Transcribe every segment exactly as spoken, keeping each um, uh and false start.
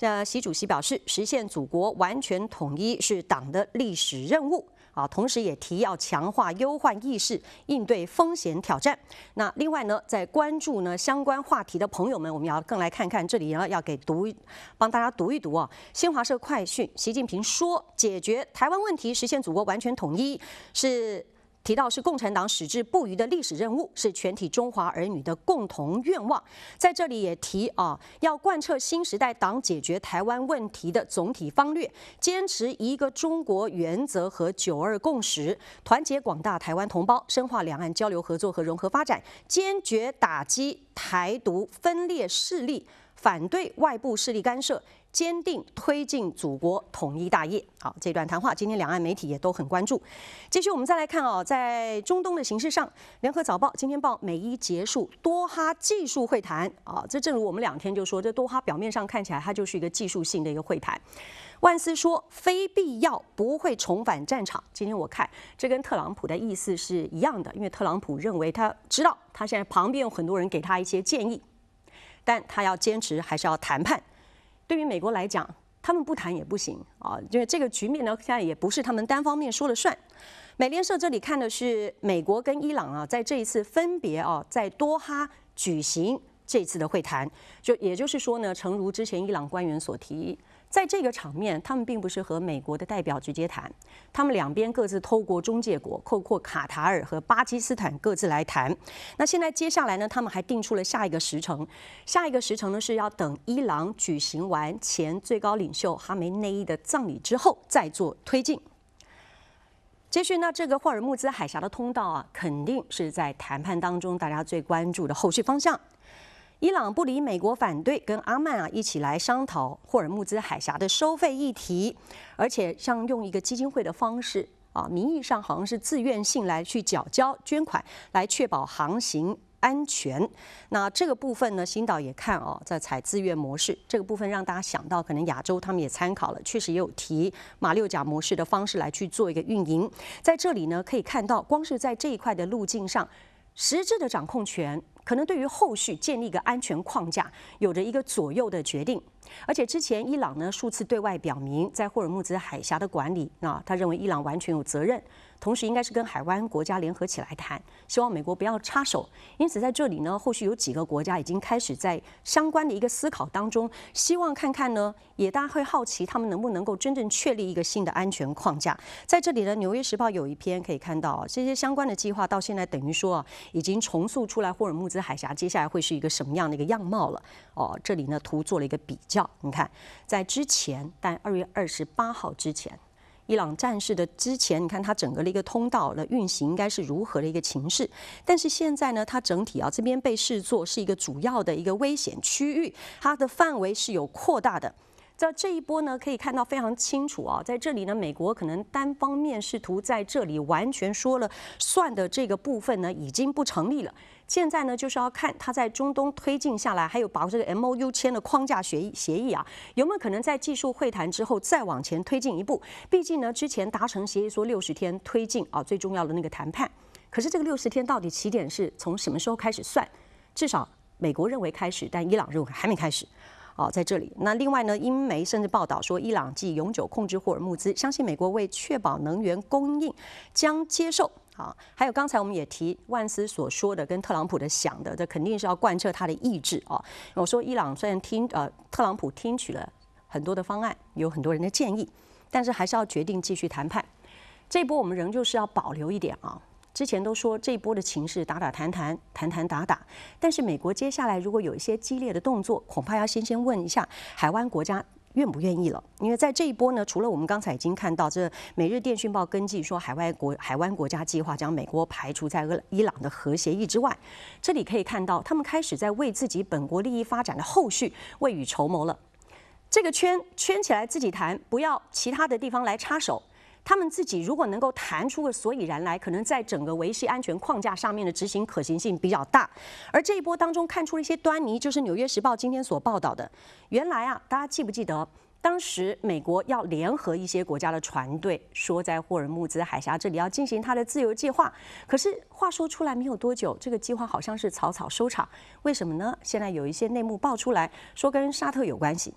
呃，习主席表示，实现祖国完全统一是党的历史任务。 啊，同时也提要强化忧患意识，应对风险挑战。那另外呢，在关注呢相关话题的朋友们，我们要更来看看这里呢，要给读帮大家读一读啊。新华社快讯，习近平说，解决台湾问题，实现祖国完全统一是。 提到是共产党矢志不渝的历史任务，是全体中华儿女的共同愿望。在这里也提啊，要贯彻新时代党解决台湾问题的总体方略，坚持一个中国原则和九二共识，团结广大台湾同胞，深化两岸交流合作和融合发展，坚决打击台独分裂势力，反对外部势力干涉。 坚定推进祖国统一大业。好，这段谈话，今天两岸媒体也都很关注。继续，我们再来看哦，在中东的形势上，《联合早报》今天报美伊结束多哈技术会谈啊，这正如我们两天就说，这多哈表面上看起来它就是一个技术性的一个会谈。万斯说，非必要不会重返战场。今天我看这跟特朗普的意思是一样的，因为特朗普认为他知道他现在旁边有很多人给他一些建议，但他要坚持还是要谈判。 对于美国来讲，他们不谈也不行啊，因为这个局面呢，现在也不是他们单方面说了算。美联社这里看的是美国跟伊朗啊，在这一次分别啊，在多哈举行这次的会谈，就也就是说呢，诚如之前伊朗官员所提。 在这个场面，他们并不是和美国的代表直接谈，他们两边各自透过中介国，透过卡塔尔和巴基斯坦各自来谈。那现在接下来呢，他们还定出了下一个时程，下一个时程呢是要等伊朗举行完前最高领袖哈梅内伊的葬礼之后再做推进。接续，那这个霍尔木兹海峡的通道啊，肯定是在谈判当中大家最关注的后续方向。 伊朗不理美国反对，跟阿曼啊一起来商讨霍尔木兹海峡的收费议题，而且像用一个基金会的方式啊，名义上好像是自愿性来去缴交捐款，来确保航行安全。那这个部分呢，新导也看哦，在采自愿模式这个部分，让大家想到可能亚洲他们也参考了，确实也有提马六甲模式的方式来去做一个运营。在这里呢，可以看到，光是在这一块的路径上，实质的掌控权。 可能对于后续建立一个安全框架，有着一个左右的决定。而且之前伊朗呢数次对外表明，在霍尔木兹海峡的管理，啊，他认为伊朗完全有责任，同时应该是跟海湾国家联合起来谈，希望美国不要插手。因此在这里呢，后续有几个国家已经开始在相关的一个思考当中，希望看看呢，也大家会好奇他们能不能够真正确立一个新的安全框架。在这里呢，《纽约时报》有一篇可以看到，这些相关的计划到现在等于说啊，已经重塑出来霍尔木兹海峡接下来会是一个什么样的一个样貌了。哦，这里呢图做了一个比较，你看，在之前，但二月二十八号之前。 伊朗战事的之前，你看它整个的一个通道的运行应该是如何的一个情势，但是现在呢，它整体啊这边被视作是一个主要的一个危险区域，它的范围是有扩大的。在这一波呢，可以看到非常清楚啊，在这里呢，美国可能单方面试图在这里完全说了算的这个部分呢，已经不成立了。 现在呢，就是要看它在中东推进下来，还有把这个 M O U 签的框架协议协议啊，有没有可能在技术会谈之后再往前推进一步？毕竟呢，之前达成协议说六十天推进啊，最重要的那个谈判。可是这个六十天到底起点是从什么时候开始算？至少美国认为开始，但伊朗认为还没开始。 哦，在这里。那另外呢，英媒甚至报道说，伊朗既永久控制霍尔木兹，相信美国为确保能源供应将接受。啊，还有刚才我们也提万斯所说的，跟特朗普的想的，这肯定是要贯彻他的意志啊。我说，伊朗虽然听呃特朗普听取了很多的方案，有很多人的建议，但是还是要决定继续谈判。这一波我们仍旧是要保留一点啊。 之前都说这一波的情势打打谈谈谈谈打打，但是美国接下来如果有一些激烈的动作，恐怕要先先问一下海湾国家愿不愿意了。因为在这一波呢，除了我们刚才已经看到这《每日电讯报》跟进说海外国海湾国家计划将美国排除在伊朗的核协议之外，这里可以看到他们开始在为自己本国利益发展的后续未雨绸缪了。这个圈圈起来自己谈，不要其他的地方来插手。 他们自己如果能够谈出个所以然来，可能在整个维系安全框架上面的执行可行性比较大。而这一波当中看出了一些端倪，就是《纽约时报》今天所报道的。原来啊，大家记不记得，当时美国要联合一些国家的船队，说在霍尔木兹海峡这里要进行它的自由计划。可是话说出来没有多久，这个计划好像是草草收场。为什么呢？现在有一些内幕爆出来，说跟沙特有关系。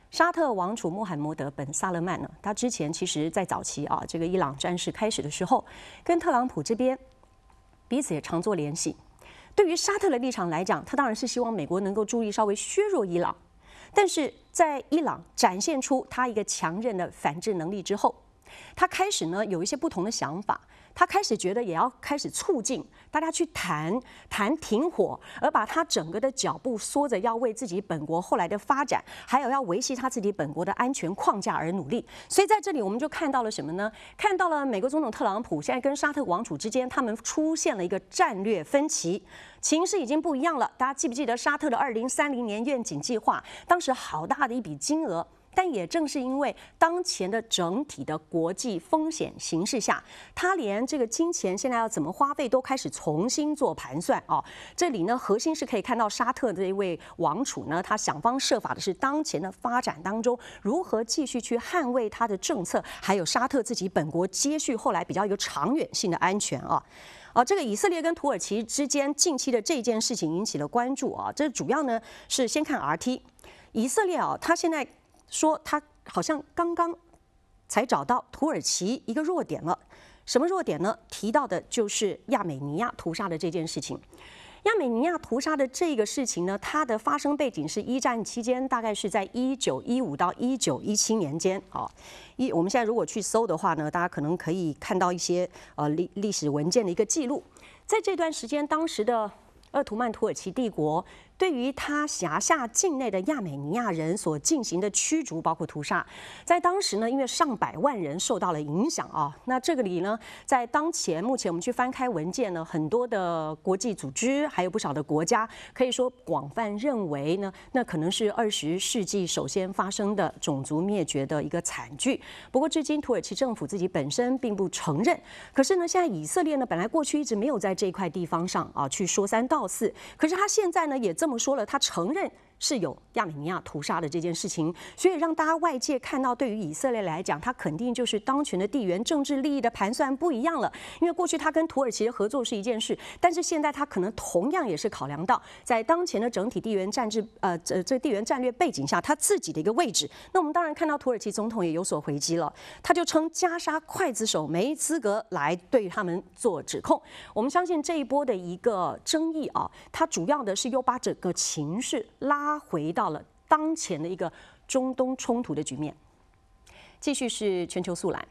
沙特王储穆罕默德本萨勒曼呢，他之前其实在早期啊，这个伊朗战事开始的时候，跟特朗普这边彼此也常做联系。对于沙特的立场来讲，他当然是希望美国能够注意稍微削弱伊朗，但是在伊朗展现出他一个强韧的反制能力之后，他开始呢有一些不同的想法。他开始觉得也要开始促进大家去谈谈停火，而把他整个的脚步缩着，要为自己本国后来的发展，还有要维系他自己本国的安全框架而努力。所以在这里我们就看到了什么呢？看到了美国总统特朗普现在跟沙特王储之间，他们出现了一个战略分歧，情势已经不一样了。大家记不记得沙特的二零三零年愿景计划？当时好大的一笔金额。但也正是因为当前的整体的国际风险形势下，他连这个金钱现在要怎么花费都开始重新做盘算啊。这里呢，核心是可以看到沙特这一位王储呢，他想方设法的是当前的发展当中如何继续去捍卫他的政策，还有沙特自己本国接续后来比较有长远性的安全啊。啊，这个以色列跟土耳其之间近期的这件事情引起了关注啊。这主要呢是先看 R T， 以色列啊，他现在说他好像刚刚才找到土耳其一个弱点了，什么弱点呢？提到的就是亚美尼亚屠杀的这件事情。亚美尼亚屠杀的这个事情呢，它的发生背景是一战期间，大概是在一九一五到一九一七年间啊。一我们现在如果去搜的话呢，大家可能可以看到一些呃历历史文件的一个记录，在这段时间，当时的鄂图曼土耳其帝国对于他辖下境内的亚美尼亚人所进行的驱逐，包括屠杀，在当时呢，因为上百万人受到了影响啊。那这个里呢，在当前目前我们去翻开文件呢，很多的国际组织还有不少的国家，可以说广泛认为呢，那可能是二十世纪首先发生的种族灭绝的一个惨剧。不过至今土耳其政府自己本身并不承认。可是呢，现在以色列呢，本来过去一直没有在这一块地方上啊去说三道四，可是他现在呢也这么说了，他承认是有亚美尼亚屠杀的这件事情，所以让大家外界看到，对于以色列来讲，他肯定就是当权的地缘政治利益的盘算不一样了。因为过去他跟土耳其的合作是一件事，但是现在他可能同样也是考量到在当前的整体地缘战治呃这这地缘战略背景下，他自己的一个位置。那我们当然看到土耳其总统也有所回击了，他就称加沙刽子手没资格来对他们做指控。我们相信这一波的一个争议啊，它主要的是又把整个情势拉拉回到了当前的一个中东冲突的局面。继续是全球速览。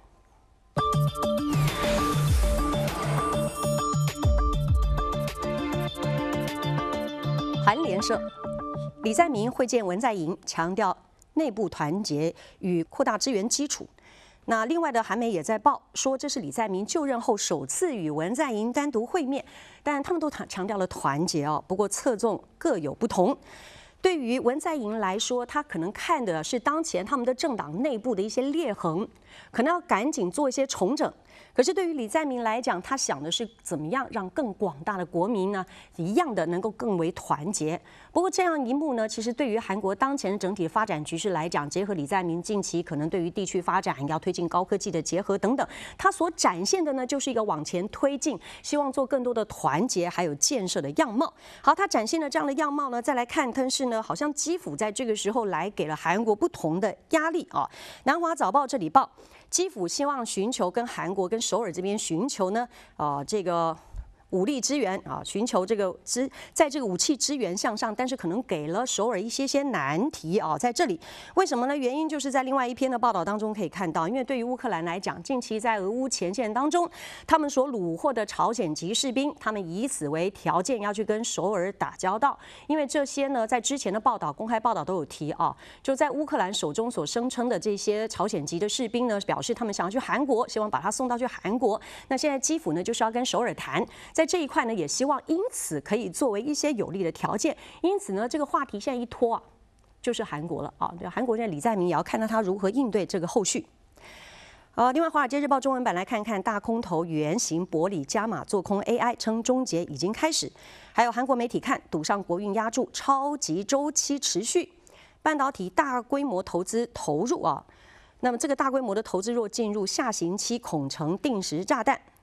韩联社，李在明会见文在寅，强调内部团结与扩大支援基础。那另外的韩媒也在报说，这是李在明就任后首次与文在寅单独会面，但他们都强调了团结哦，不过侧重各有不同。对于文在寅来说，他可能看的是当前他们的政党内部的一些裂痕，可能要赶紧做一些重整。可是对于李在明来讲，他想的是怎么样让更广大的国民呢，一样的能够更为团结。不过这样一幕呢，其实对于韩国当前整体发展局势来讲，结合李在明近期可能对于地区发展要推进高科技的结合等等，他所展现的呢，就是一个往前推进，希望做更多的团结还有建设的样貌。好，他展现了这样的样貌呢，再来看，但是呢，好像基辅在这个时候来给了韩国不同的压力啊。南华早报这里报，基辅希望寻求跟韩国跟首尔这边寻求呢，啊、呃，这个武力支援啊，寻求这个支在这个武器支援项上，但是可能给了首尔一些些难题啊，在这里为什么呢？原因就是在另外一篇的报道当中可以看到，因为对于乌克兰来讲，近期在俄乌前线当中，他们所虏获的朝鲜籍士兵，他们以此为条件要去跟首尔打交道，因为这些呢，在之前的报道、公开报道都有提啊，就在乌克兰手中所声称的这些朝鲜籍的士兵呢，表示他们想要去韩国，希望把他送到去韩国。那现在基辅呢，就是要跟首尔谈，在这一块呢，也希望因此可以作为一些有利的条件。因此呢，这个话题现在一拖啊，就是韩国了啊。韩国现在李在明也要看到他如何应对这个后续。呃，另外，《华尔街日报》中文版来看看大空头原型伯里加码做空 A I， 称终结已经开始。还有韩国媒体看赌上国运压住，超级周期持续，半导体大规模投资投入啊。那么这个大规模的投资若进入下行期，恐成定时炸弹。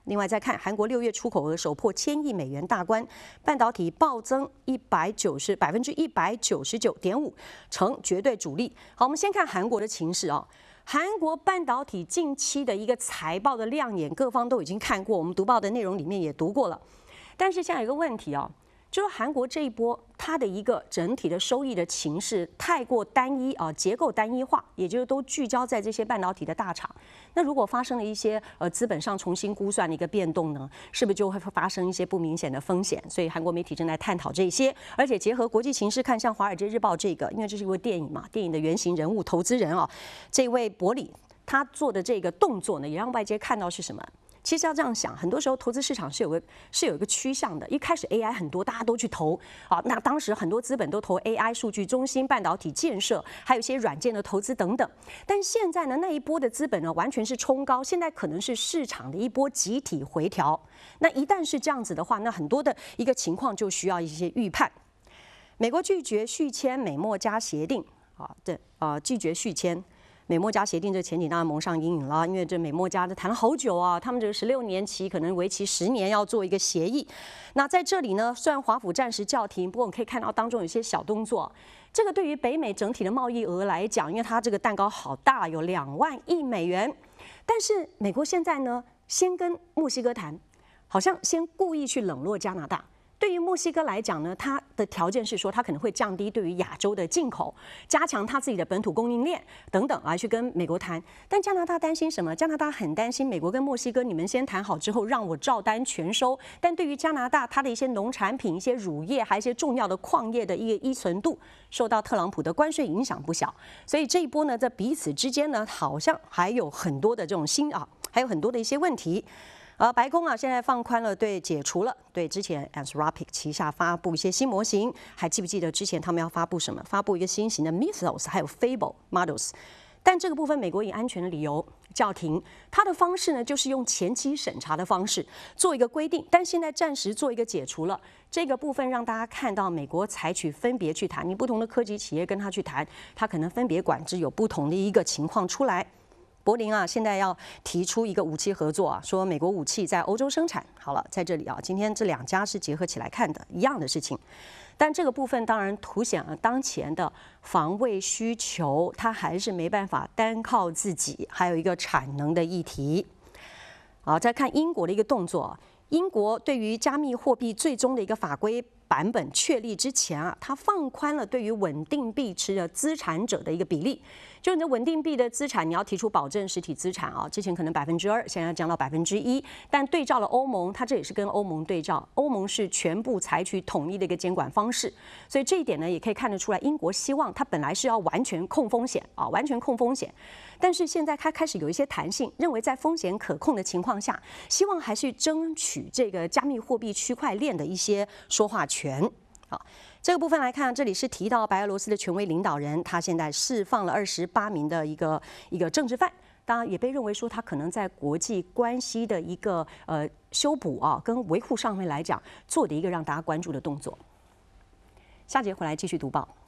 另外再看韩国六月出口额首破千亿美元大关，半导体暴增一百九十百分之一百九十九点五，成绝对主力。好，我们先看韩国的情势啊。韩国半导体近期的一个财报的亮眼，各方都已经看过，我们读报的内容里面也读过了。但是现在有一个问题啊。就是韩国这一波，它的一个整体的收益的情势太过单一啊，结构单一化，也就是都聚焦在这些半导体的大厂。那如果发生了一些呃资本上重新估算的一个变动呢，是不是就会发生一些不明显的风险？所以韩国媒体正在探讨这些，而且结合国际形势看，像《华尔街日报》这个，因为这是一位电影嘛，电影的原型人物投资人啊，这位伯里他做的这个动作呢，也让外界看到是什么？其实要这样想，很多时候投资市场是有个是有一个趋向的。一开始 A I 很多，大家都去投啊，那当时很多资本都投 A I 数据中心、半导体建设，还有一些软件的投资等等。但现在呢，那一波的资本呢，完全是冲高，现在可能是市场的一波集体回调。那一旦是这样子的话，那很多的一个情况就需要一些预判。美国拒绝续签美墨加协定啊，对啊，拒绝续签。美墨加协定这前景当然蒙上阴影了，因为这美墨加的谈了好久啊，他们这个十六年期可能为期十年要做一个协议。那在这里呢，虽然华府暂时叫停，不过我们可以看到当中有些小动作。这个对于北美整体的贸易额来讲，因为它这个蛋糕好大，有两万亿美元，但是美国现在呢，先跟墨西哥谈，好像先故意去冷落加拿大。对于墨西哥来讲呢，它的条件是说，它可能会降低对于亚洲的进口，加强它自己的本土供应链等等啊，去跟美国谈。但加拿大担心什么？加拿大很担心美国跟墨西哥，你们先谈好之后，让我照单全收。但对于加拿大，它的一些农产品、一些乳业，还有一些重要的矿业的一个依存度，受到特朗普的关税影响不小。所以这一波呢，在彼此之间呢，好像还有很多的这种新啊，还有很多的一些问题。呃，白宫啊，现在放宽了，对解除了对之前 Anthropic 旗下发布一些新模型，还记不记得之前他们要发布什么？发布一个新型的 Mythos 还有 Fable models， 但这个部分美国以安全的理由叫停，它的方式呢就是用前期审查的方式做一个规定，但现在暂时做一个解除了这个部分，让大家看到美国采取分别去谈，你不同的科技企业跟他去谈，他可能分别管制有不同的一个情况出来。柏林啊，现在要提出一个武器合作啊，说美国武器在欧洲生产。好了，在这里啊，今天这两家是结合起来看的，一样的事情。但这个部分当然凸显了当前的防卫需求，它还是没办法单靠自己，还有一个产能的议题。好，再看英国的一个动作，英国对于加密货币最终的一个法规版本确立之前啊，它放宽了对于稳定币持的资产者的一个比例。就你的稳定币的资产，你要提出保证实体资产啊，之前可能百分之二，现在降到百分之一。但对照了欧盟，它这也是跟欧盟对照，欧盟是全部采取统一的一个监管方式，所以这一点呢，也可以看得出来，英国希望它本来是要完全控风险啊，完全控风险，但是现在它开始有一些弹性，认为在风险可控的情况下，希望还是争取这个加密货币区块链的一些说话权。好，这个部分来看，这里是提到白俄罗斯的权威领导人，他现在释放了二十八名的一个一个政治犯，当然也被认为说他可能在国际关系的一个呃修补啊跟维护上面来讲，做的一个让大家关注的动作。下节回来继续读报。